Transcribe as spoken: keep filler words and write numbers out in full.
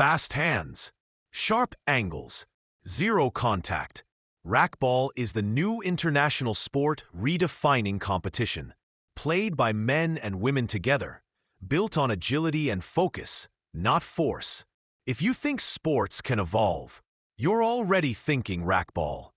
Fast hands, sharp angles, zero contact. Racquetball is the new international sport redefining competition, played by men and women together, built on agility and focus, not force. If you think sports can evolve, you're already thinking racquetball.